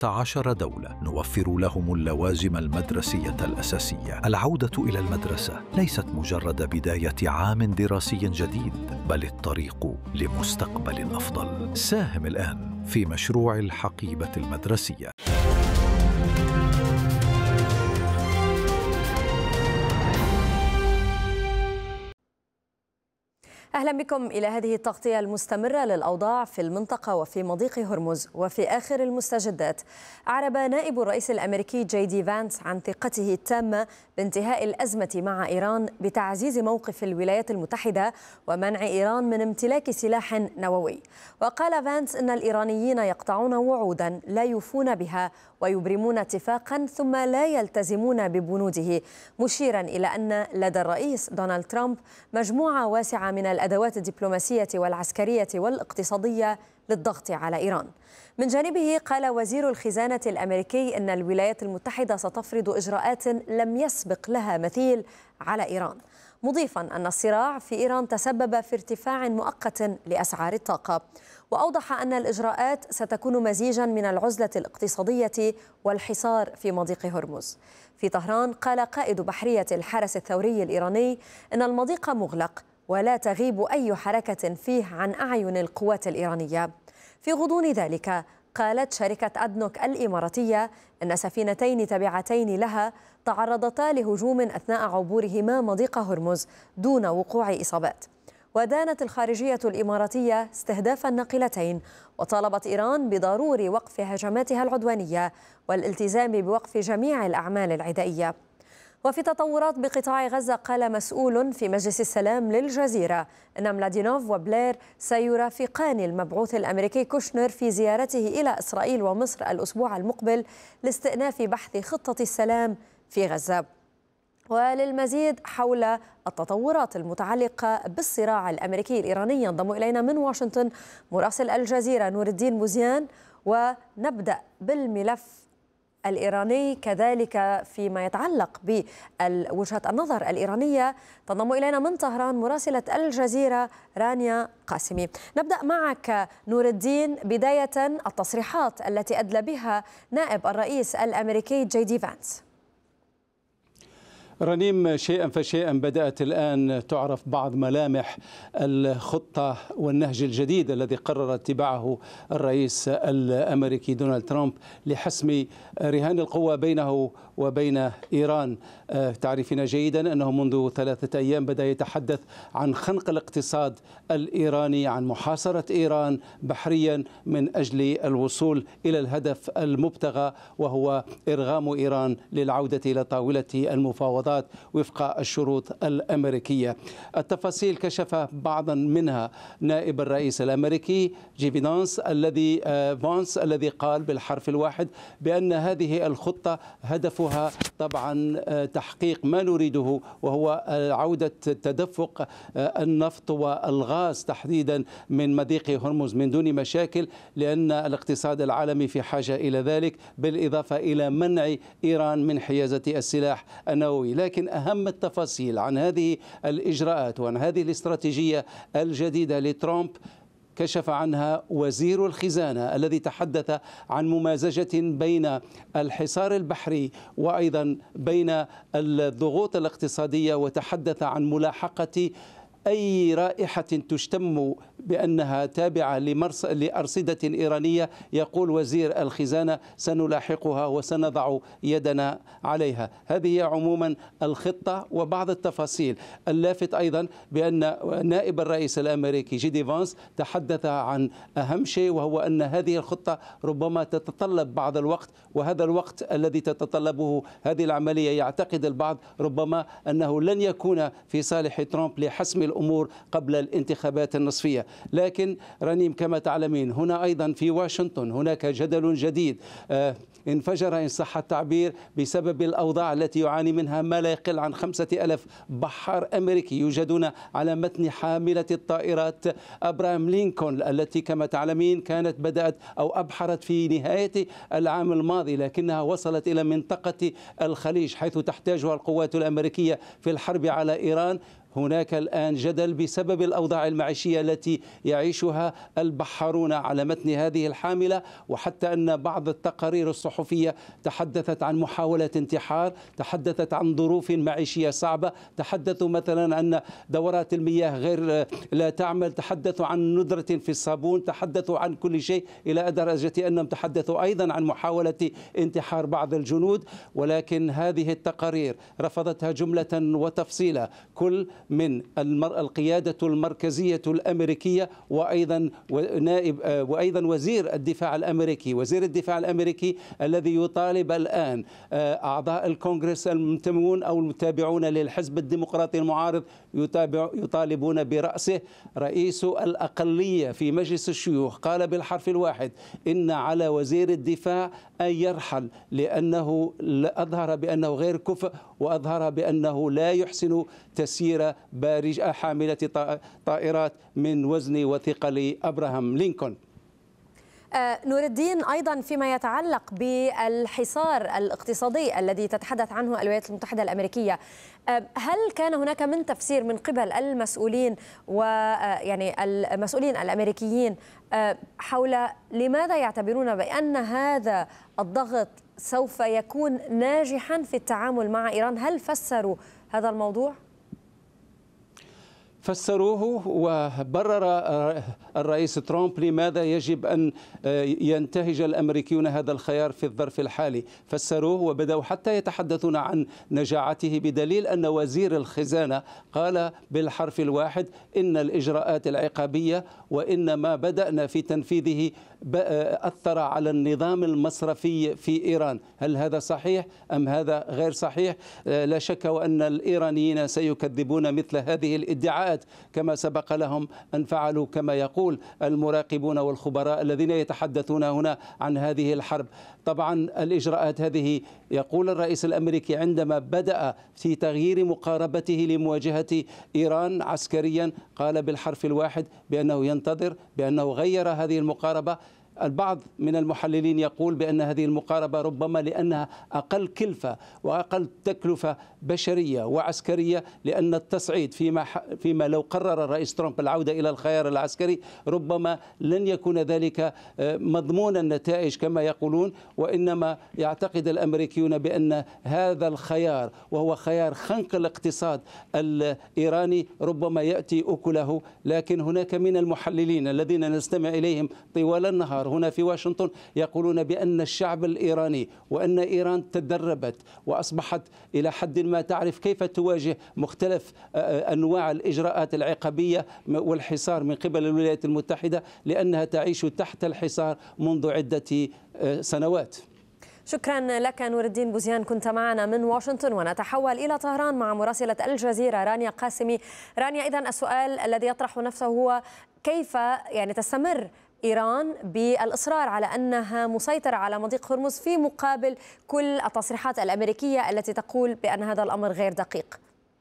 16 دولة نوفر لهم اللوازم المدرسية الأساسية. العودة إلى المدرسة ليست مجرد بداية عام دراسي جديد، بل الطريق لمستقبل أفضل. ساهم الآن في مشروع الحقيبة المدرسية. أهلا بكم إلى هذه التغطية المستمرة للأوضاع في المنطقة وفي مضيق هرمز. وفي آخر المستجدات، أعرب نائب الرئيس الأمريكي جي دي فانس عن ثقته التامة بانتهاء الأزمة مع إيران بتعزيز موقف الولايات المتحدة ومنع إيران من امتلاك سلاح نووي. وقال فانس إن الإيرانيين يقطعون وعودا لا يوفون بها ويبرمون اتفاقا ثم لا يلتزمون ببنوده، مشيرا إلى أن لدى الرئيس دونالد ترامب مجموعة واسعة من الأدوات الدبلوماسية والعسكرية والاقتصادية للضغط على إيران. من جانبه قال وزير الخزانة الأمريكي إن الولايات المتحدة ستفرض إجراءات لم يسبق لها مثيل على إيران، مضيفا أن الصراع في إيران تسبب في ارتفاع مؤقت لأسعار الطاقة. وأوضح أن الإجراءات ستكون مزيجا من العزلة الاقتصادية والحصار في مضيق هرمز. في طهران قال قائد بحرية الحرس الثوري الإيراني إن المضيق مغلق ولا تغيب أي حركة فيه عن أعين القوات الإيرانية. في غضون ذلك قالت شركة أدنوك الإماراتية أن سفينتين تابعتين لها تعرضتا لهجوم أثناء عبورهما مضيق هرمز دون وقوع إصابات. ودانت الخارجية الإماراتية استهداف الناقلتين، وطالبت إيران بضرورة وقف هجماتها العدوانية والالتزام بوقف جميع الأعمال العدائية. وفي تطورات بقطاع غزة، قال مسؤول في مجلس السلام للجزيرة أن ملادينوف وبلير سيرافقان المبعوث الأمريكي كوشنر في زيارته إلى إسرائيل ومصر الأسبوع المقبل لاستئناف بحث خطة السلام في غزة. وللمزيد حول التطورات المتعلقة بالصراع الأمريكي الإيراني ينضم إلينا من واشنطن مراسل الجزيرة نور الدين بوزيان. ونبدأ بالملف الإيراني كذلك فيما يتعلق بوجهة النظر الإيرانية. تنضم إلينا من طهران مراسلة الجزيرة رانيا قاسمي. نبدأ معك نور الدين، بداية التصريحات التي أدلى بها نائب الرئيس الأمريكي جي دي فانس. رنيم، شيئا فشيئا بدأت الآن تعرف بعض ملامح الخطة والنهج الجديد الذي قرر اتباعه الرئيس الأمريكي دونالد ترامب لحسم رهان القوة بينه وبين إيران. تعرفين جيدا أنه منذ 3 أيام بدأ يتحدث عن خنق الاقتصاد الإيراني، عن محاصرة إيران بحريا من أجل الوصول إلى الهدف المبتغى، وهو إرغام إيران للعودة إلى طاولة المفاوضات وفق الشروط الأمريكية. التفاصيل كشف بعضا منها نائب الرئيس الأمريكي جي فانس الذي قال بالحرف الواحد بأن هذه الخطة هدفها طبعا تحقيق ما نريده، وهو عودة تدفق النفط والغاز تحديدا من مضيق هرمز من دون مشاكل، لأن الاقتصاد العالمي في حاجة إلى ذلك، بالإضافة إلى منع إيران من حيازة السلاح النووي. لكن أهم التفاصيل عن هذه الإجراءات وعن هذه الاستراتيجية الجديدة لترامب كشف عنها وزير الخزانة، الذي تحدث عن ممازجة بين الحصار البحري وأيضا بين الضغوط الاقتصادية، وتحدث عن ملاحقة أي رائحة تشتم بأنها تابعة لأرصدة إيرانية. يقول وزير الخزانة سنلاحقها وسنضع يدنا عليها. هذه عموما الخطة وبعض التفاصيل. اللافت أيضا بأن نائب الرئيس الأمريكي جي دي فانس تحدث عن أهم شيء، وهو أن هذه الخطة ربما تتطلب بعض الوقت، وهذا الوقت الذي تتطلبه هذه العملية يعتقد البعض ربما أنه لن يكون في صالح ترامب لحسم الأمور قبل الانتخابات النصفية. لكن رنيم، كما تعلمين هنا أيضا في واشنطن هناك جدل جديد انفجر إن صح التعبير بسبب الأوضاع التي يعاني منها ما لا يقل عن 5000 بحار أمريكي يوجدون على متن حاملة الطائرات أبراهام لينكولن، التي كما تعلمين كانت بدأت أو أبحرت في نهاية العام الماضي، لكنها وصلت إلى منطقة الخليج حيث تحتاجها القوات الأمريكية في الحرب على إيران. هناك الآن جدل بسبب الأوضاع المعيشية التي يعيشها البحارون على متن هذه الحاملة، وحتى أن بعض التقارير الصحفية تحدثت عن محاولة انتحار، تحدثت عن ظروف معيشية صعبة، تحدثوا مثلا أن دورات المياه غير لا تعمل، تحدثوا عن ندرة في الصابون، تحدثوا عن كل شيء، إلى درجة أنهم تحدثوا أيضا عن محاولة انتحار بعض الجنود. ولكن هذه التقارير رفضتها جملة وتفصيلا كل من القيادة المركزية الأمريكية وأيضا وزير الدفاع الأمريكي الذي يطالب الآن أعضاء الكونغرس المنتمون أو المتابعون للحزب الديمقراطي المعارض يطالبون برأسه. رئيس الأقلية في مجلس الشيوخ قال بالحرف الواحد إن على وزير الدفاع أن يرحل، لأنه أظهر بأنه غير كفء، وأظهر بأنه لا يحسن تسيير حاملة طائرات من وزن وثقل أبراهام لينكولن. نور الدين، أيضا فيما يتعلق بالحصار الاقتصادي الذي تتحدث عنه الولايات المتحدة الأمريكية، هل كان هناك من تفسير من قبل المسؤولين ويعني المسؤولين الأمريكيين حول لماذا يعتبرون بأن هذا الضغط سوف يكون ناجحا في التعامل مع إيران؟ هل فسروا هذا الموضوع؟ فسروه، وبرر الرئيس ترامب لماذا يجب أن ينتهج الأمريكيون هذا الخيار في الظرف الحالي. فسروه وبدأوا حتى يتحدثون عن نجاعته، بدليل أن وزير الخزانة قال بالحرف الواحد إن الإجراءات العقابية وإن ما بدأنا في تنفيذه أثر على النظام المصرفي في إيران. هل هذا صحيح أم هذا غير صحيح؟ لا شك وأن الإيرانيين سيكذبون مثل هذه الادعاءات كما سبق لهم أن فعلوا، كما يقول المراقبون والخبراء الذين يتحدثون هنا عن هذه الحرب. طبعا الإجراءات هذه، يقول الرئيس الأمريكي عندما بدأ في تغيير مقاربته لمواجهة إيران عسكريا قال بالحرف الواحد بأنه ينتظر، بأنه غير هذه المقاربة. البعض من المحللين يقول بأن هذه المقاربة ربما لأنها أقل كلفة وأقل تكلفة بشرية وعسكرية، لأن التصعيد فيما لو قرر الرئيس ترامب العودة إلى الخيار العسكري ربما لن يكون ذلك مضمون النتائج كما يقولون، وإنما يعتقد الأمريكيون بأن هذا الخيار وهو خيار خنق الاقتصاد الإيراني ربما يأتي أكله. لكن هناك من المحللين الذين نستمع إليهم طوال النهار هنا في واشنطن يقولون بأن الشعب الإيراني وأن إيران تدربت وأصبحت إلى حد ما تعرف كيف تواجه مختلف أنواع الإجراءات العقابية والحصار من قبل الولايات المتحدة، لأنها تعيش تحت الحصار منذ عدة سنوات. شكرا لك نور الدين بوزيان، كنت معنا من واشنطن. ونتحول إلى طهران مع مراسلة الجزيرة رانيا قاسمي. رانيا، إذن السؤال الذي يطرح نفسه هو كيف تستمر إيران بالإصرار على أنها مسيطرة على مضيق هرمز في مقابل كل التصريحات الأمريكية التي تقول بأن هذا الأمر غير دقيق؟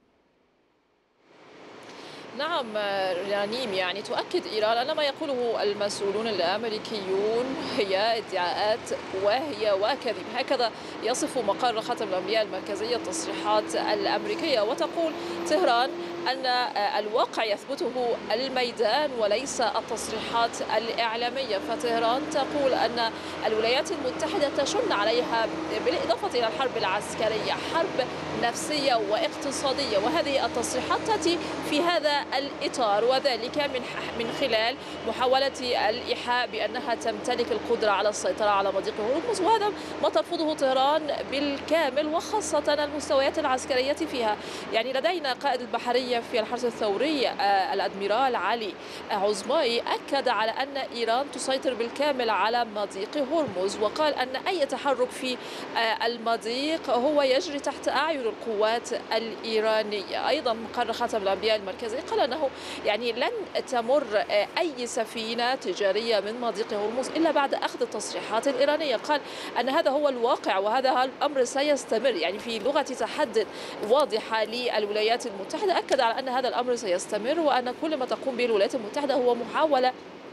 نعم رنيم، يعني تؤكد إيران أن ما يقوله المسؤولون الأمريكيون هي ادعاءات واهية وكذب. هكذا يصف مقر خاتم الأنبياء المركزية التصريحات الأمريكية، وتقول طهران أن الواقع يثبته الميدان وليس التصريحات الإعلامية. فطهران تقول أن الولايات المتحدة تشن عليها بالإضافة إلى الحرب العسكرية حرب نفسية واقتصادية، وهذه التصريحات تأتي في هذا الإطار، وذلك من خلال محاولة الإيحاء بأنها تمتلك القدرة على السيطرة على مضيق هرمز، وهذا ما ترفضه طهران بالكامل، وخاصة المستويات العسكرية فيها. يعني لدينا قائد البحرية في الحرس الثوري الأدميرال علي عزمائي أكد على أن إيران تسيطر بالكامل على مضيق هرمز، وقال أن أي تحرك في المضيق هو يجري تحت أعين القوات الإيرانية. أيضا مقر خاتم الأنبياء المركزي قال أنه يعني لن تمر أي سفينة تجارية من مضيق هرمز إلا بعد أخذ التصريحات الإيرانية. قال أن هذا هو الواقع وهذا الأمر سيستمر، يعني في لغة تحدي واضحة للولايات المتحدة. أكد على أن هذا الأمر سيستمر، وأن كل ما تقوم به الولايات المتحدة هو محاولة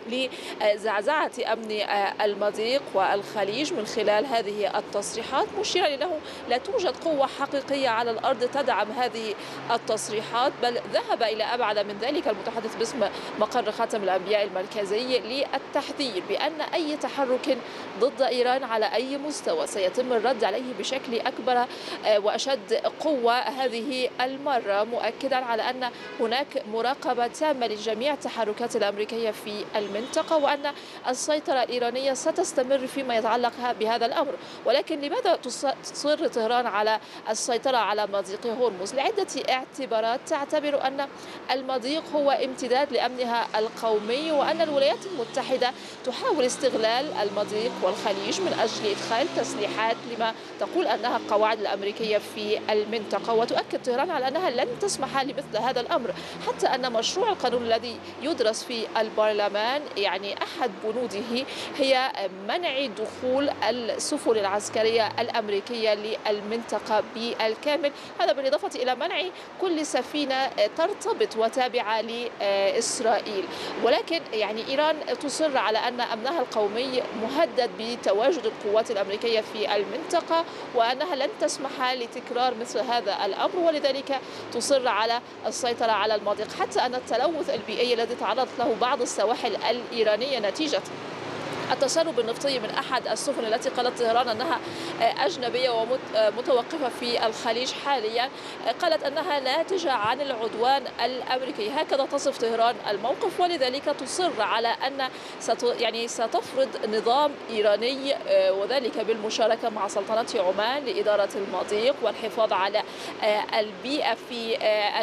لزعزعة أمن المضيق والخليج من خلال هذه التصريحات، مشيرا أنه لا توجد قوة حقيقية على الأرض تدعم هذه التصريحات، بل ذهب إلى أبعد من ذلك المتحدث باسم مقر خاتم الأنبياء المركزي للتحذير بأن أي تحرك ضد إيران على أي مستوى سيتم الرد عليه بشكل أكبر وأشد قوة هذه المرة، مؤكدا على أن هناك مراقبة تامة لجميع التحركات الأمريكية في المنطقة، وأن السيطرة الإيرانية ستستمر فيما يتعلق بهذا الأمر. ولكن لماذا تصر طهران على السيطرة على مضيق هرمز؟ لعدة اعتبارات. تعتبر أن المضيق هو امتداد لأمنها القومي، وأن الولايات المتحدة تحاول استغلال المضيق والخليج من أجل إدخال تسليحات لما تقول أنها القواعد الأمريكية في المنطقة. وتؤكد طهران على أنها لن تسمح لمثل هذا الأمر، حتى أن مشروع القانون الذي يدرس في البرلمان يعني أحد بنوده هي منع دخول السفن العسكرية الأمريكية للمنطقة بالكامل، هذا بالإضافة إلى منع كل سفينة ترتبط وتابعة لإسرائيل. ولكن يعني إيران تصر على أن أمنها القومي مهدد بتواجد القوات الأمريكية في المنطقة، وأنها لن تسمح لتكرار مثل هذا الأمر، ولذلك تصر على السيطرة على المضيق. حتى أن التلوث البيئي الذي تعرضت له بعض السواحل الإيرانية نتيجة التسرب النفطي من أحد السفن التي قالت طهران أنها أجنبية ومتوقفة في الخليج حاليا، قالت أنها ناتجة عن العدوان الأمريكي، هكذا تصف طهران الموقف. ولذلك تصر على أن ستفرض نظام إيراني، وذلك بالمشاركة مع سلطنة عمان لإدارة المضيق والحفاظ على البيئة في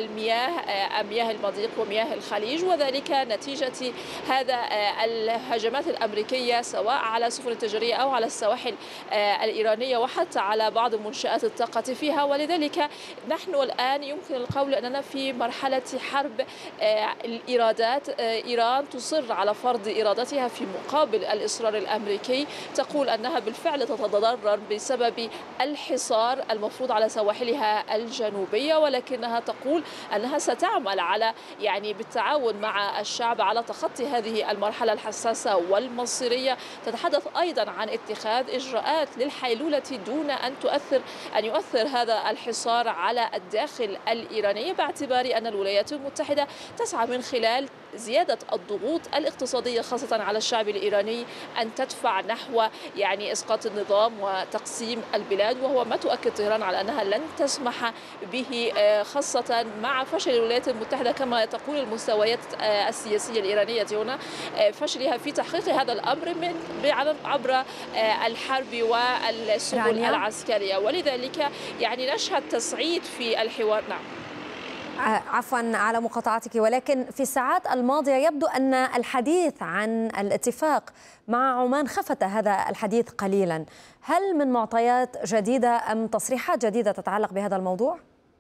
مياه المضيق ومياه الخليج، وذلك نتيجة هذا الهجمات الأمريكية سواء على السفن التجارية أو على السواحل الإيرانية وحتى على بعض منشآت الطاقة فيها. ولذلك نحن الآن يمكن القول أننا في مرحلة حرب الإيرادات. إيران تصر على فرض إرادتها في مقابل الإصرار الأمريكي، تقول أنها بالفعل تتضرر بسبب الحصار المفروض على سواحلها الجنوبية، ولكنها تقول أنها ستعمل على بالتعاون مع الشعب على تخطي هذه المرحلة الحساسة والمصيرية. تتحدث أيضا عن اتخاذ إجراءات للحيلولة دون أن يؤثر هذا الحصار على الداخل الإيراني، باعتبار أن الولايات المتحدة تسعى من خلال زيادة الضغوط الاقتصادية خاصة على الشعب الإيراني أن تدفع نحو إسقاط النظام وتقسيم البلاد، وهو ما تؤكد طهران على أنها لن تسمح به، خاصة مع فشل الولايات المتحدة كما تقول المستويات السياسية الإيرانية هنا، فشلها في تحقيق هذا الأمر عبر الحرب والسبل العسكرية. ولذلك نشهد تصعيد في الحوار. نعم. عفوا على مقاطعتك، ولكن في الساعات الماضية يبدو أن الحديث عن الاتفاق مع عمان خفت هذا الحديث قليلا. هل من معطيات جديدة أم تصريحات جديدة تتعلق بهذا الموضوع؟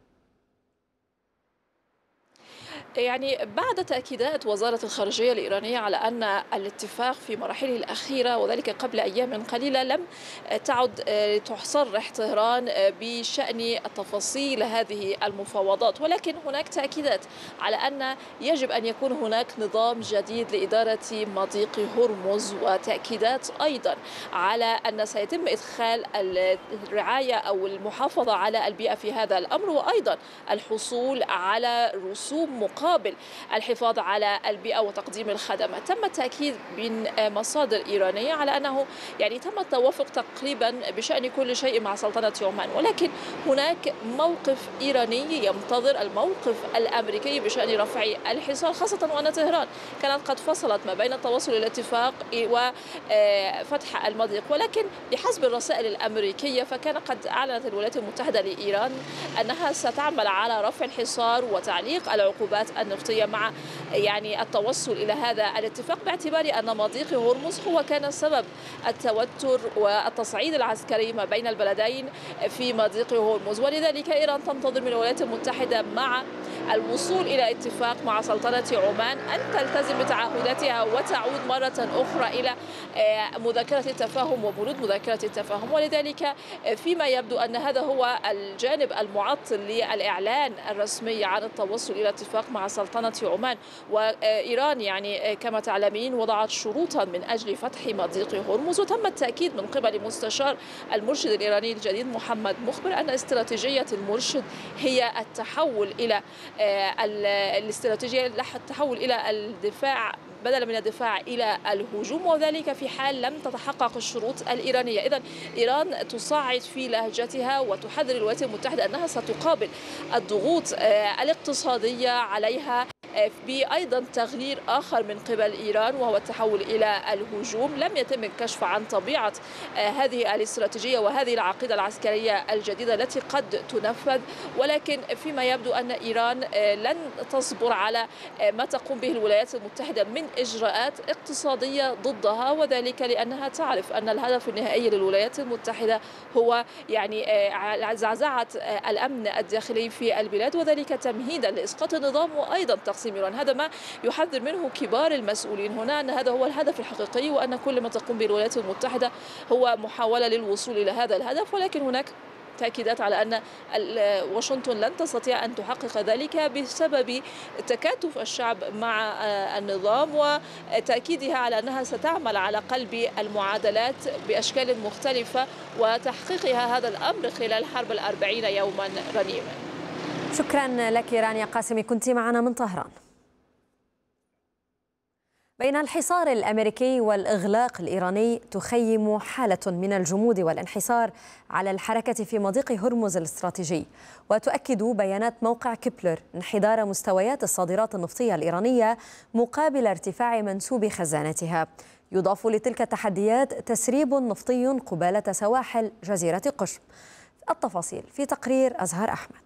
بعد تأكيدات وزارة الخارجية الإيرانية على أن الاتفاق في مراحله الأخيرة وذلك قبل أيام قليلة لم تعد تصرح طهران بشأن تفاصيل هذه المفاوضات، ولكن هناك تأكيدات على أن يجب أن يكون هناك نظام جديد لإدارة مضيق هرمز، وتأكيدات أيضا على أن سيتم إدخال الرعاية أو المحافظة على البيئة في هذا الأمر، وأيضا الحصول على رسوم مقابل الحفاظ على البيئة وتقديم الخدمات. تم التأكيد من مصادر إيرانية على أنه تم التوافق تقريبا بشأن كل شيء مع سلطنة عمان، ولكن هناك موقف إيراني ينتظر الموقف الأمريكي بشأن رفع الحصار، خاصة وأن طهران كانت قد فصلت ما بين التوصل إلى الاتفاق وفتح المضيق. ولكن بحسب الرسائل الأمريكية فكان قد أعلنت الولايات المتحدة لإيران أنها ستعمل على رفع الحصار وتعليق العقوبات النفطية مع التوصل إلى هذا الاتفاق، باعتبار أن مضيق هرمز هو كان سبب التوتر والتصعيد العسكري ما بين البلدين في مضيق هرمز. ولذلك إيران تنتظر من الولايات المتحدة مع الوصول إلى اتفاق مع سلطنة عمان أن تلتزم بتعهداتها وتعود مرة أخرى إلى مذكرة التفاهم وبنود مذكرة التفاهم. ولذلك فيما يبدو أن هذا هو الجانب المعطل للإعلان الرسمي عن التوصل إلى اتفاق مع مع سلطنة عمان. وإيران يعني كما تعلمين وضعت شروطا من أجل فتح مضيق هرمز، وتم التأكيد من قبل مستشار المرشد الإيراني الجديد محمد مخبر أن استراتيجية المرشد هي التحول إلى الدفاع بدلا من الدفاع إلى الهجوم، وذلك في حال لم تتحقق الشروط الإيرانية. إذن إيران تصعد في لهجتها وتحذر الولايات المتحدة أنها ستقابل الضغوط الاقتصادية عليها بأيضا تغيير آخر من قبل إيران، وهو التحول إلى الهجوم. لم يتم الكشف عن طبيعة هذه الاستراتيجية وهذه العقيدة العسكرية الجديدة التي قد تنفذ، ولكن فيما يبدو أن إيران لن تصبر على ما تقوم به الولايات المتحدة من إجراءات اقتصادية ضدها، وذلك لأنها تعرف أن الهدف النهائي للولايات المتحدة هو يعني زعزعة الأمن الداخلي في البلاد، وذلك تمهيدا لإسقاط النظام وأيضا تقسيم إيران. هذا ما يحذر منه كبار المسؤولين هنا، أن هذا هو الهدف الحقيقي، وأن كل ما تقوم به الولايات المتحدة هو محاولة للوصول إلى هذا الهدف، ولكن هناك تأكيدات على أن واشنطن لن تستطيع أن تحقق ذلك بسبب تكاتف الشعب مع النظام، وتأكيدها على أنها ستعمل على قلب المعادلات بأشكال مختلفة وتحقيقها هذا الأمر خلال حرب 40 يوما رنيما. شكرا لك رانيا قاسمي، كنت معنا من طهران. بين الحصار الأمريكي والإغلاق الإيراني تخيم حالة من الجمود والانحسار على الحركة في مضيق هرمز الاستراتيجي، وتؤكد بيانات موقع كيبلر انحدار مستويات الصادرات النفطية الإيرانية مقابل ارتفاع منسوب خزانتها. يضاف لتلك التحديات تسريب نفطي قبالة سواحل جزيرة قشم. التفاصيل في تقرير أزهار أحمد.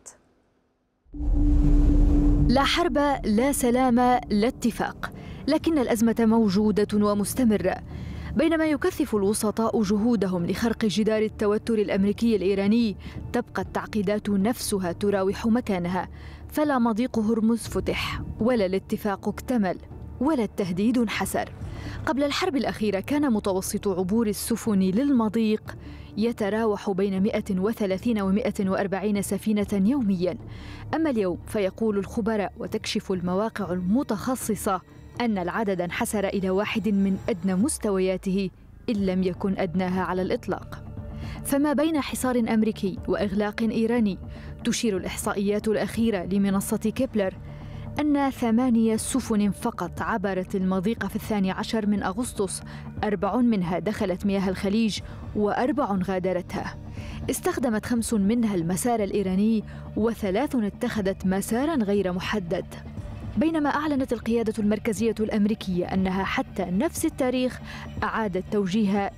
لا حرب، لا سلام، لا اتفاق، لكن الأزمة موجودة ومستمرة. بينما يكثف الوسطاء جهودهم لخرق جدار التوتر الأمريكي الإيراني، تبقى التعقيدات نفسها تراوح مكانها، فلا مضيق هرمز فتح، ولا الاتفاق اكتمل، ولا التهديد انحسر. قبل الحرب الأخيرة كان متوسط عبور السفن للمضيق يتراوح بين 130 و 140 سفينة يومياً. أما اليوم فيقول الخبراء وتكشف المواقع المتخصصة أن العدد انحسر إلى واحد من أدنى مستوياته إن لم يكن أدناها على الإطلاق. فما بين حصار أمريكي وإغلاق إيراني، تشير الإحصائيات الأخيرة لمنصة كيبلر أن 8 سفن فقط عبرت المضيق في 12 من أغسطس، 4 منها دخلت مياه الخليج و4 غادرتها. استخدمت 5 منها المسار الإيراني و3 اتخذت مساراً غير محدد. بينما أعلنت القيادة المركزية الأمريكية أنها حتى نفس التاريخ أعادت توجيه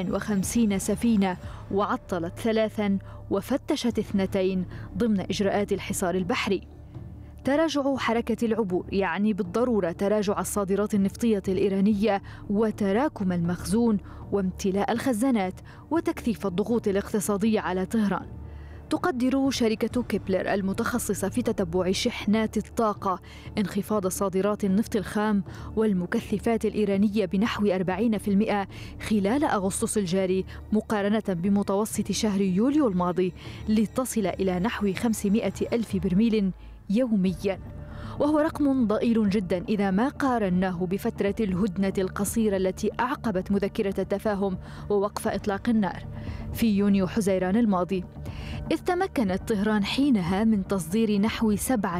59 سفينة وعطلت 3 وفتشت 2 ضمن إجراءات الحصار البحري. تراجع حركة العبور يعني بالضرورة تراجع الصادرات النفطية الإيرانية وتراكم المخزون وامتلاء الخزانات وتكثيف الضغوط الاقتصادية على طهران. تقدر شركة كيبلر المتخصصة في تتبع شحنات الطاقة انخفاض صادرات النفط الخام والمكثفات الإيرانية بنحو 40% خلال أغسطس الجاري مقارنة بمتوسط شهر يوليو الماضي، لتصل إلى نحو 500 ألف برميل يومياً، وهو رقم ضئيل جداً إذا ما قارناه بفترة الهدنة القصيرة التي أعقبت مذكرة التفاهم ووقف إطلاق النار في يونيو حزيران الماضي، إذ تمكنت طهران حينها من تصدير نحو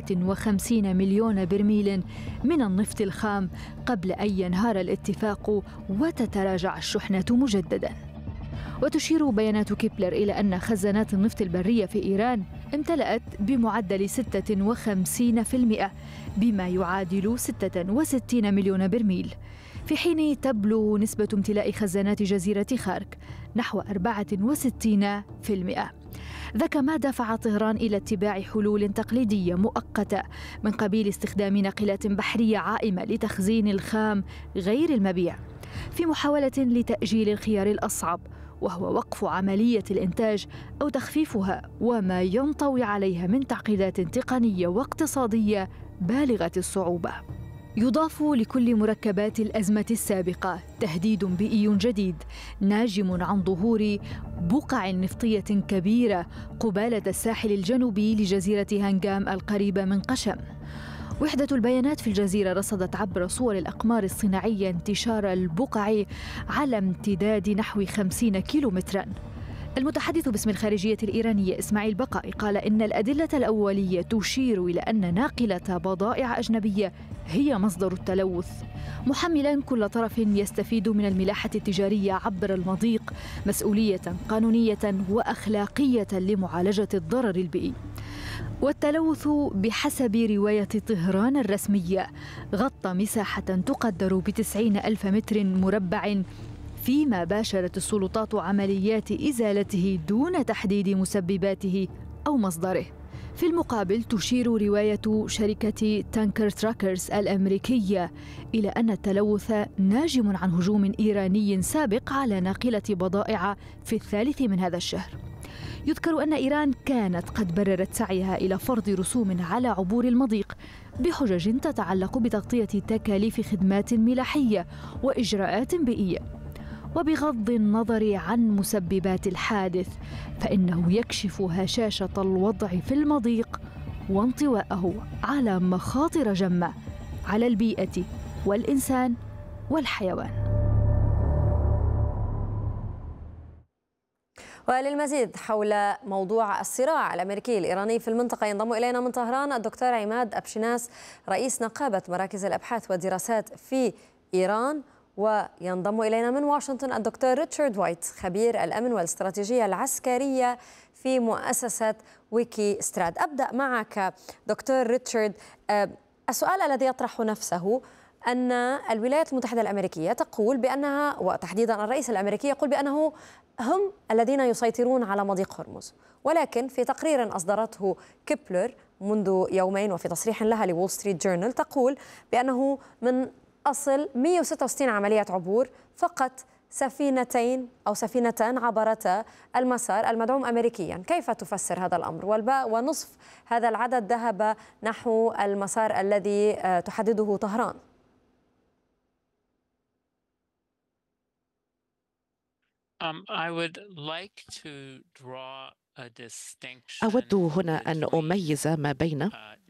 57 مليون برميل من النفط الخام قبل أن ينهار الاتفاق وتتراجع الشحنة مجدداً. وتشير بيانات كيبلر إلى أن خزانات النفط البرية في إيران امتلأت بمعدل 56%، بما يعادل 66 مليون برميل، في حين تبلغ نسبة امتلاء خزانات جزيرة خارك نحو 64%. ذاك ما دفع طهران إلى اتباع حلول تقليدية مؤقتة من قبيل استخدام ناقلات بحرية عائمة لتخزين الخام غير المبيع، في محاولة لتأجيل الخيار الأصعب، وهو وقف عملية الإنتاج أو تخفيفها وما ينطوي عليها من تعقيدات تقنية واقتصادية بالغة الصعوبة. يضاف لكل مركبات الأزمة السابقة تهديد بيئي جديد ناجم عن ظهور بقع نفطية كبيرة قبالة الساحل الجنوبي لجزيرة هنغام القريبة من قشم. وحدة البيانات في الجزيرة رصدت عبر صور الأقمار الصناعية انتشار البقع على امتداد نحو 50 كيلومتراً. المتحدث باسم الخارجية الإيرانية إسماعيل بقائي قال إن الأدلة الأولية تشير إلى أن ناقلة بضائع أجنبية هي مصدر التلوث، محملاً كل طرف يستفيد من الملاحة التجارية عبر المضيق مسؤولية قانونية وأخلاقية لمعالجة الضرر البيئي. والتلوث بحسب رواية طهران الرسمية غطى مساحة تقدر ب90 ألف متر مربع، فيما باشرت السلطات عمليات إزالته دون تحديد مسبباته أو مصدره. في المقابل تشير رواية شركة تانكر تراكرز الأمريكية إلى أن التلوث ناجم عن هجوم إيراني سابق على ناقلة بضائع في الثالث من هذا الشهر. يذكر أن إيران كانت قد بررت سعيها إلى فرض رسوم على عبور المضيق بحجج تتعلق بتغطية تكاليف خدمات ملاحية وإجراءات بيئية. وبغض النظر عن مسببات الحادث فإنه يكشف هشاشة الوضع في المضيق وانطواءه على مخاطر جمة على البيئة والإنسان والحيوان. وللمزيد حول موضوع الصراع الأمريكي الإيراني في المنطقة ينضم إلينا من طهران الدكتور عماد أبشناس رئيس نقابة مراكز الأبحاث والدراسات في إيران، وينضم إلينا من واشنطن الدكتور ريتشارد وايت خبير الأمن والاستراتيجية العسكرية في مؤسسة ويكي ستراد. أبدأ معك دكتور ريتشارد. السؤال الذي يطرح نفسه أن الولايات المتحدة الأمريكية تقول بأنها، وتحديدا الرئيس الأمريكي يقول بأنه هم الذين يسيطرون على مضيق هرمز، ولكن في تقرير أصدرته كيبلر منذ يومين وفي تصريح لها لول ستريت جورنال تقول بأنه من أصل 166 عملية عبور فقط سفينتين أو سفينتان عبرتا المسار المدعوم أمريكيا. كيف تفسر هذا الأمر؟ والباقي ونصف هذا العدد ذهب نحو المسار الذي تحدده طهران. أود هنا أن أميز ما بين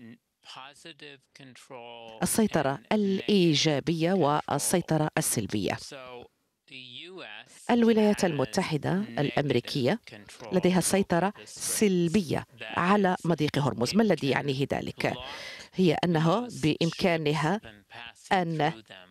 السيطرة الإيجابية والسيطرة السلبية. الولايات المتحدة الأمريكية لديها سيطرة سلبية على مضيق هرمز. ما الذي يعنيه ذلك؟ هي أنه بإمكانها أن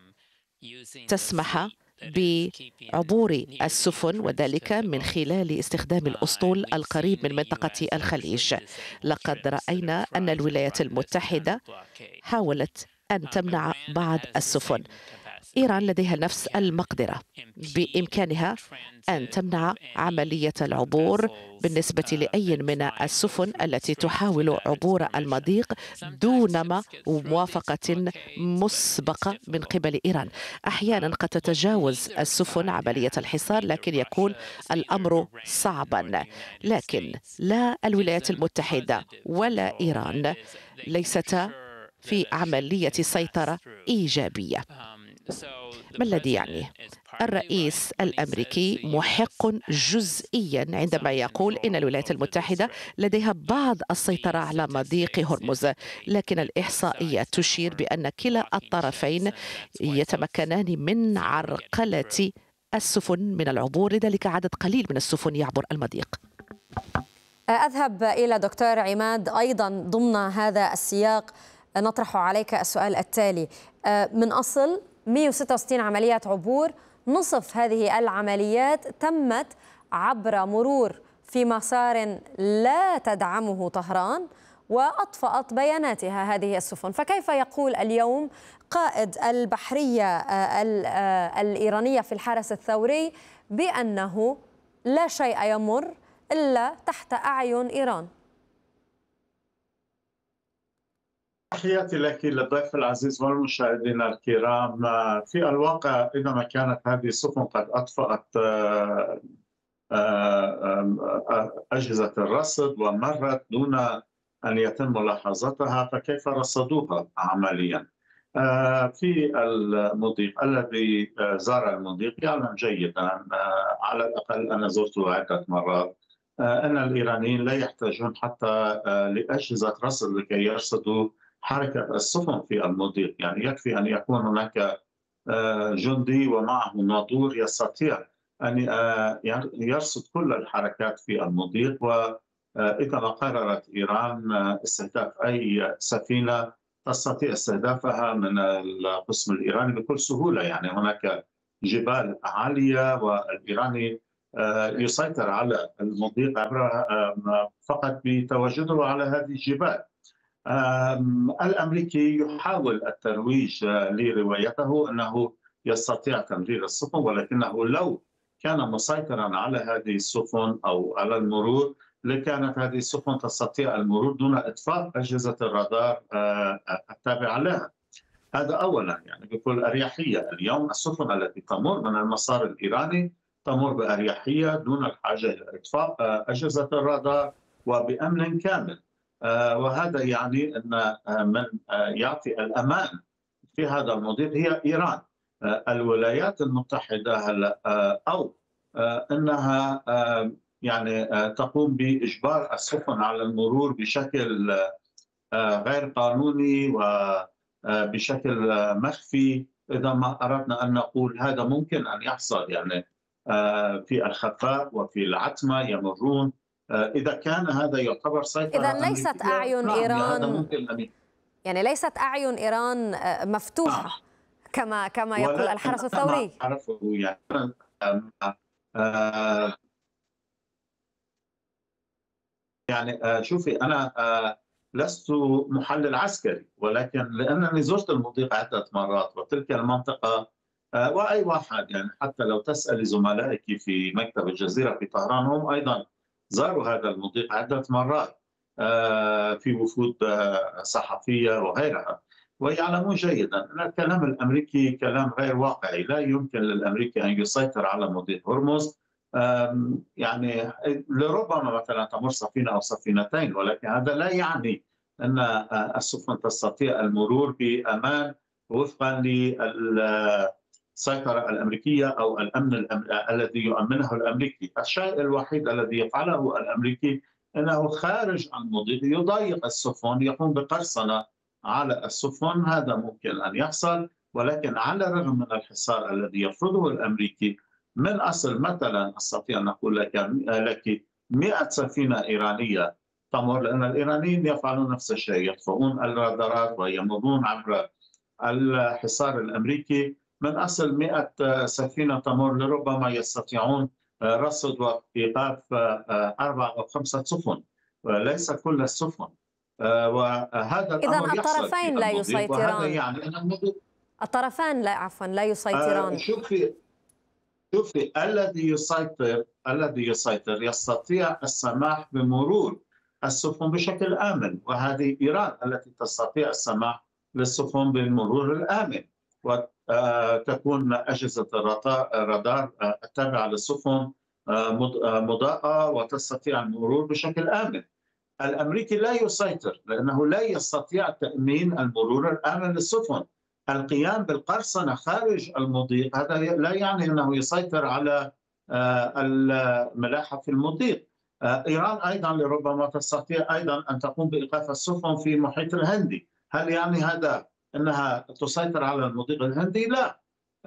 تسمح بعبور السفن، وذلك من خلال استخدام الأسطول القريب من منطقة الخليج. لقد رأينا أن الولايات المتحدة حاولت أن تمنع بعض السفن. إيران لديها نفس المقدرة، بإمكانها أن تمنع عملية العبور بالنسبة لأي من السفن التي تحاول عبور المضيق دون موافقة مسبقة من قبل إيران. أحيانا قد تتجاوز السفن عملية الحصار، لكن يكون الأمر صعبا. لكن لا الولايات المتحدة ولا إيران ليستا في عملية سيطرة إيجابية. ما الذي يعنيه؟ الرئيس الأمريكي محق جزئيا عندما يقول إن الولايات المتحدة لديها بعض السيطرة على مضيق هرمز، لكن الإحصائيات تشير بأن كلا الطرفين يتمكنان من عرقلة السفن من العبور، لذلك عدد قليل من السفن يعبر المضيق. أذهب إلى دكتور عماد. أيضا ضمن هذا السياق نطرح عليك السؤال التالي: من أصل 166 عملية عبور، نصف هذه العمليات تمت عبر مرور في مسار لا تدعمه طهران وأطفأت بياناتها هذه السفن. فكيف يقول اليوم قائد البحرية الإيرانية في الحرس الثوري بأنه لا شيء يمر إلا تحت أعين إيران؟ تحياتي لك للضيف العزيز والمشاهدين الكرام. في الواقع عندما كانت هذه السفن قد أطفأت أجهزة الرصد ومرت دون أن يتم ملاحظتها، فكيف رصدوها عمليا؟ في المضيق الذي زار المضيق يعلم جيدا، على الأقل أنا زرته عدة مرات، أن الإيرانيين لا يحتاجون حتى لأجهزة رصد لكي يرصدوا حركة السفن في المضيق. يعني يكفي أن يكون هناك جندي ومعه ناظور يستطيع أن يرصد كل الحركات في المضيق، وإذا ما قررت إيران استهداف أي سفينة تستطيع استهدافها من القسم الإيراني بكل سهولة. يعني هناك جبال عالية، والإيراني يسيطر على المضيق فقط بتواجده على هذه الجبال. الأمريكي يحاول الترويج لروايته أنه يستطيع تمرير السفن، ولكنه لو كان مسيطرا على هذه السفن أو على المرور لكانت هذه السفن تستطيع المرور دون إطفاء أجهزة الرادار التابعة لها. هذا أولا، يعني بكل أريحية. اليوم السفن التي تمر من المسار الإيراني تمر بأريحية دون الحاجة إلى إطفاء أجهزة الرادار وبأمن كامل. وهذا يعني أن من يعطي الأمان في هذا المضيق هي إيران. الولايات المتحدة هلا أو أنها يعني تقوم بإجبار السفن على المرور بشكل غير قانوني وبشكل مخفي. إذا ما أردنا أن نقول هذا ممكن أن يحصل، يعني في الخفاء وفي العتمة يمرون. إذا كان هذا يعتبر سيطرة إذا ليست أعين إيران، يعني ليست أعين إيران مفتوحة كما يقول الحرس الثوري. يعني شوفي، أنا لست محلل عسكري، ولكن لأنني زرت المضيق عدة مرات، وتلك المنطقة وأي واحد يعني حتى لو تسأل زملائك في مكتب الجزيرة في طهران هم أيضا زاروا هذا المضيق عدة مرات في وفود صحفية وغيرها، ويعلمون جيدا أن الكلام الأمريكي كلام غير واقعي. لا يمكن للأمريكي أن يسيطر على مضيق هرمز. يعني لربما مثلا تمر سفينة أو سفينتين، ولكن هذا لا يعني أن السفن تستطيع المرور بأمان وفقا للسيطرة الأمريكية أو الأمن الذي يؤمنه الأمريكي. الشيء الوحيد الذي يفعله الأمريكي أنه خارج المضيق يضايق السفن، يقوم بقرصنة على السفن. هذا ممكن أن يحصل، ولكن على الرغم من الحصار الذي يفرضه الأمريكي من أصل مثلا أستطيع أن أقول لك 100 سفينة إيرانية تمر، لأن الإيرانيين يفعلون نفس الشيء، يطفئون الرادارات ويمرون عبر الحصار الأمريكي. من أصل 100 سفينة تمر لربما يستطيعون رصد وإيقاف 4 أو 5 سفن، وليس كل السفن. وهذا الأمر إذن الطرفين لا يسيطران. يعني الطرفان لا يسيطران. شوفي، الذي يسيطر يستطيع السماح بمرور السفن بشكل آمن، وهذه إيران التي تستطيع السماح للسفن بالمرور الآمن، وتكون أجهزة الرادار التابعة للسفن مضاءة وتستطيع المرور بشكل آمن. الأمريكي لا يسيطر لأنه لا يستطيع تأمين المرور الآمن للسفن. القيام بالقرصنة خارج المضيق هذا لا يعني أنه يسيطر على الملاحة في المضيق. إيران أيضا لربما تستطيع أيضا أن تقوم بإيقاف السفن في المحيط الهندي. هل يعني هذا أنها تسيطر على المضيق الهندي؟ لا.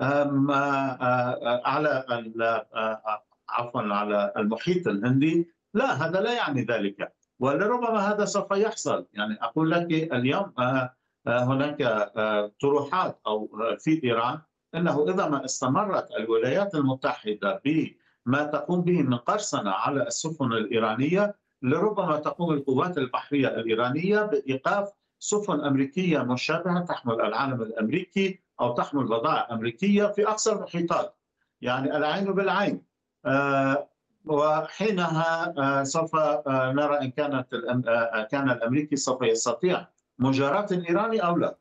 على المحيط الهندي لا، هذا لا يعني ذلك، ولربما هذا سوف يحصل. يعني أقول لك اليوم هناك طروحات أو في إيران أنه إذا ما استمرت الولايات المتحدة بما تقوم به من قرصنة على السفن الإيرانية، لربما تقوم القوات البحرية الإيرانية بإيقاف سفن أمريكية مشابهة تحمل العلم الأمريكي أو تحمل بضائع أمريكية في أقصى المحيطات. يعني العين بالعين. وحينها سوف نرى إن كان الأمريكي سوف يستطيع مجاراة الإيراني أو لا.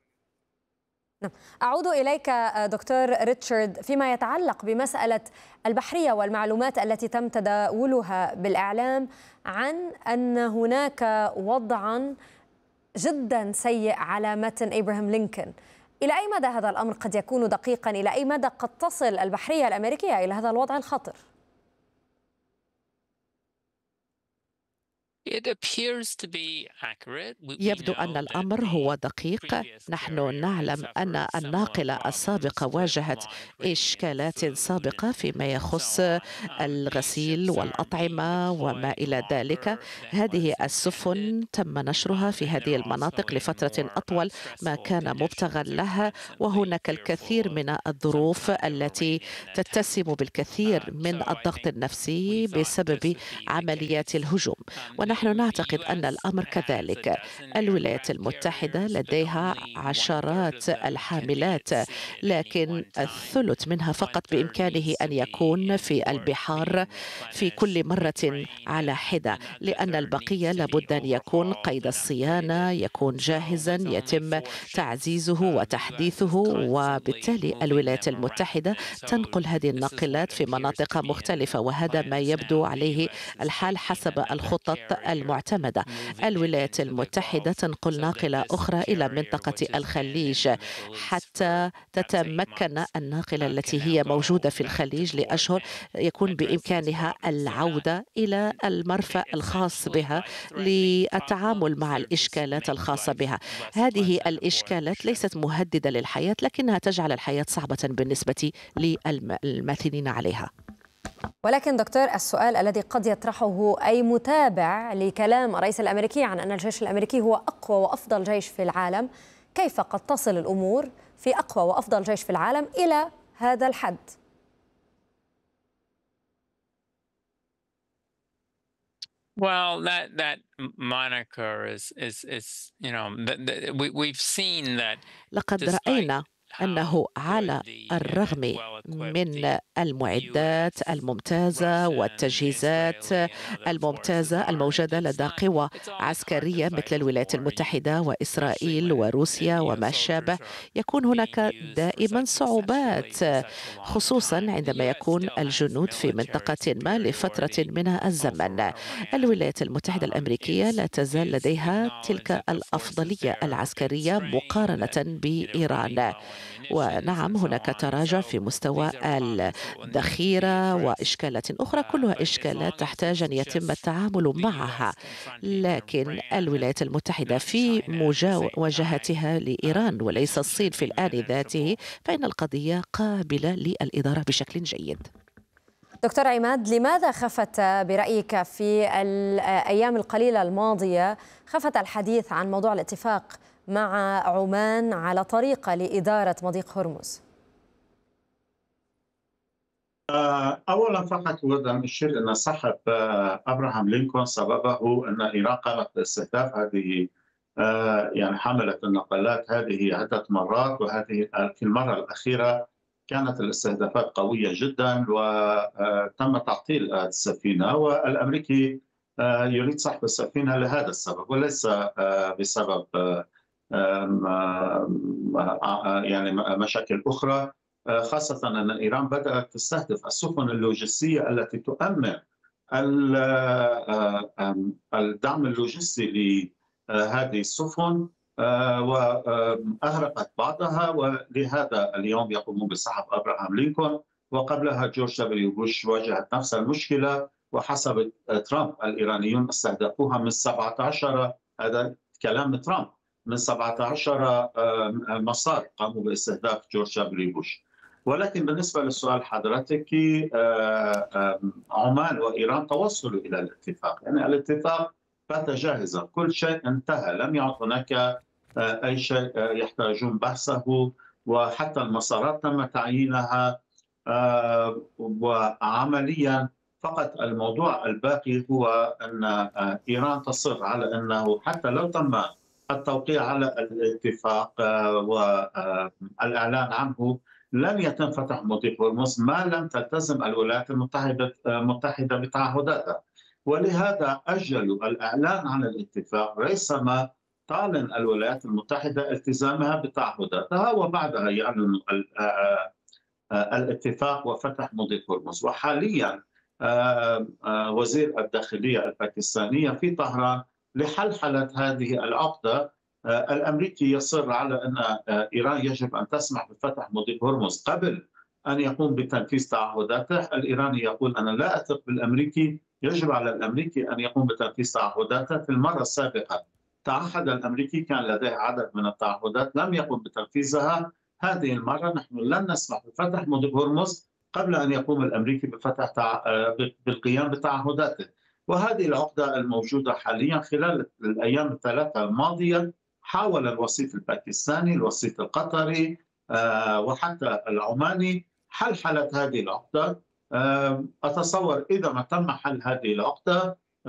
أعود إليك دكتور ريتشارد فيما يتعلق بمسألة البحرية والمعلومات التي تم تداولها بالإعلام عن أن هناك وضعا جدا سيء على متن إبراهام لينكولن. إلى أي مدى هذا الأمر قد يكون دقيقا؟ إلى أي مدى قد تصل البحرية الأمريكية إلى هذا الوضع الخطر؟ يبدو أن الأمر هو دقيق. نحن نعلم أن الناقلة السابقة واجهت إشكالات سابقة فيما يخص الغسيل والأطعمة وما إلى ذلك. هذه السفن تم نشرها في هذه المناطق لفترة أطول ما كان مبتغى لها، وهناك الكثير من الظروف التي تتسم بالكثير من الضغط النفسي بسبب عمليات الهجوم، ونحن نعتقد أن الأمر كذلك. الولايات المتحدة لديها عشرات الحاملات، لكن الثلث منها فقط بإمكانه أن يكون في البحار في كل مرة على حدة، لأن البقية لابد أن يكون قيد الصيانة، يكون جاهزا، يتم تعزيزه وتحديثه، وبالتالي الولايات المتحدة تنقل هذه الناقلات في مناطق مختلفة، وهذا ما يبدو عليه الحال حسب الخطط المعتمدة. الولايات المتحدة تنقل ناقلة أخرى إلى منطقة الخليج حتى تتمكن الناقلة التي هي موجودة في الخليج لأشهر يكون بإمكانها العودة إلى المرفأ الخاص بها للتعامل مع الإشكالات الخاصة بها. هذه الإشكالات ليست مهددة للحياة، لكنها تجعل الحياة صعبة بالنسبة للماثلين عليها. ولكن دكتور، السؤال الذي قد يطرحه أي متابع لكلام الرئيس الأمريكي عن أن الجيش الأمريكي هو أقوى وأفضل جيش في العالم، كيف قد تصل الأمور في أقوى وأفضل جيش في العالم إلى هذا الحد؟ Well, that moniker is we've seen that لقد رأينا أنه على الرغم من المعدات الممتازة والتجهيزات الممتازة الموجودة لدى قوى عسكرية مثل الولايات المتحدة وإسرائيل وروسيا وما شابه، يكون هناك دائما صعوبات، خصوصا عندما يكون الجنود في منطقة ما لفترة من الزمن. الولايات المتحدة الأمريكية لا تزال لديها تلك الأفضلية العسكرية مقارنة بإيران. ونعم، هناك تراجع في مستوى الذخيرة وإشكالات أخرى، كلها إشكالات تحتاج أن يتم التعامل معها، لكن الولايات المتحدة في مواجهتها لإيران وليس الصين في الآن ذاته، فإن القضية قابلة للإدارة بشكل جيد. دكتور عماد، لماذا خفت برأيك في الأيام القليلة الماضية الحديث عن موضوع الاتفاق مع عمان على طريقة لإدارة مضيق هرمز؟ أولا فقط أود أن أشير أن صاحب أبراهام لينكولن سببه أن إيران قامت باستهداف هذه يعني حملة النقلات هذه عدة مرات، وهذه في المرة الأخيرة كانت الاستهدافات قوية جدا وتم تعطيل السفينة، والأمريكي يريد سحب السفينة لهذا السبب وليس بسبب يعني مشاكل أخرى، خاصة أن إيران بدأت تستهدف السفن اللوجستية التي تؤمن الدعم اللوجستي لهذه السفن، وأغرقت بعضها، ولهذا اليوم يقومون بسحب أبراهام لينكولن. وقبلها جورج دبليو بوش واجهت نفس المشكلة، وحسب ترامب الإيرانيون استهدفوها من 17، هذا كلام ترامب، من 17 مسار قاموا باستهداف جورج دبليو بوش. ولكن بالنسبة للسؤال حضرتك، عمان وإيران توصلوا إلى الاتفاق، يعني الاتفاق بات جاهزا، كل شيء انتهى، لم يعد هناك أي شيء يحتاجون بحثه، وحتى المسارات تم تعيينها، وعمليا فقط الموضوع الباقي هو أن إيران تصر على أنه حتى لو تم التوقيع على الاتفاق والإعلان عنه لن يتم فتح مضيق هرمز ما لم تلتزم الولايات المتحدة بتعهداتها، ولهذا أجلوا الإعلان عن الاتفاق ريثما تعلن الولايات المتحدة التزامها بتعهداتها، وبعدها يعلن الاتفاق وفتح مضيق هرمز. وحاليا وزير الداخلية الباكستانية في طهران لحلحلة هذه العقدة. الأمريكي يصر على أن إيران يجب أن تسمح بفتح مضيق هرمز قبل أن يقوم بتنفيذ تعهداته، الإيراني يقول أنا لا أثق بالأمريكي يجب على الأمريكي أن يقوم بتنفيذ تعهداته. في المرة السابقة تعهد الأمريكي، كان لديه عدد من التعهدات لم يقم بتنفيذها. هذه المرة نحن لن نسمح بفتح مضيق هرمز قبل أن يقوم الأمريكي بالقيام بتعهداته. وهذه العقدة الموجودة حاليا. خلال الأيام الثلاثة الماضية حاول الوسيط الباكستاني، الوسيط القطري وحتى العماني حل هذه العقدة. أتصور إذا ما تم حل هذه العقدة